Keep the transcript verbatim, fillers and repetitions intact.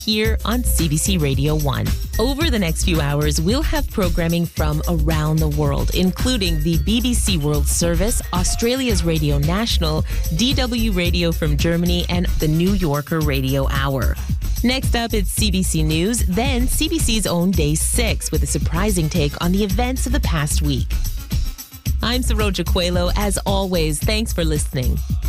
here on C B C Radio one. Over the next few hours, we'll have programming from around the world, including the B B C World Service, Australia's Radio National, D W Radio from Germany, and the New Yorker Radio Hour. Next up, it's C B C News, then C B C's own Day six with a surprising take on the events of the past week. I'm Saroja Coelho. As always, thanks for listening.